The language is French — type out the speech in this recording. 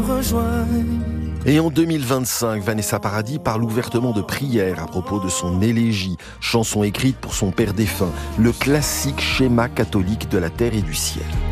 Et en 2025, Vanessa Paradis parle ouvertement de prière à propos de son élégie, chanson écrite pour son père défunt, le classique schéma catholique de la terre et du ciel.